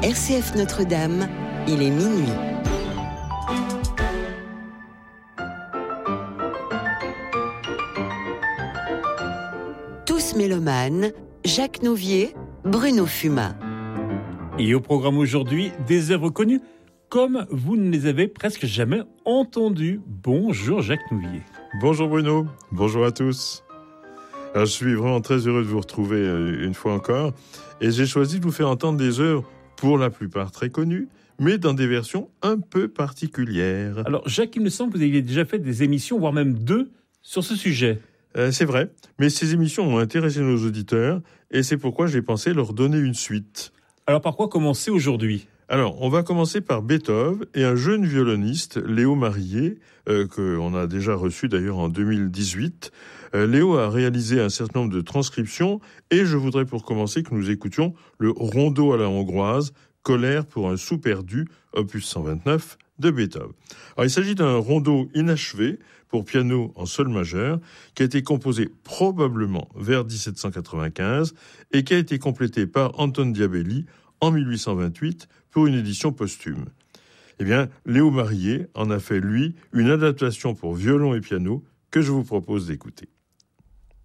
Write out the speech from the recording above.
RCF Notre-Dame, il est minuit. Tous mélomanes, Jacques Nouvier, Bruno Fumat. Et au programme aujourd'hui, des œuvres connues comme vous ne les avez presque jamais entendues. Bonjour Jacques Nouvier. Bonjour Bruno, bonjour à tous. Alors, je suis vraiment très heureux de vous retrouver une fois encore. Et j'ai choisi de vous faire entendre des œuvres, pour la plupart très connues, mais dans des versions un peu particulières. Alors Jacques, il me semble que vous aviez déjà fait des émissions, voire même 2, sur ce sujet. C'est vrai, mais ces émissions ont intéressé nos auditeurs, et c'est pourquoi j'ai pensé leur donner une suite. Alors par quoi commencer aujourd'hui ? Alors, on va commencer par Beethoven et un jeune violoniste, Léo Marillier, qu'on a déjà reçu d'ailleurs en 2018. Léo a réalisé un certain nombre de transcriptions et je voudrais pour commencer que nous écoutions le Rondo à la hongroise, Colère pour un sou perdu, opus 129 de Beethoven. Alors, il s'agit d'un rondo inachevé pour piano en sol majeur qui a été composé probablement vers 1795 et qui a été complété par Anton Diabelli en 1828 pour une édition posthume. Eh bien, Léo Marillier en a fait, lui, une adaptation pour violon et piano que je vous propose d'écouter.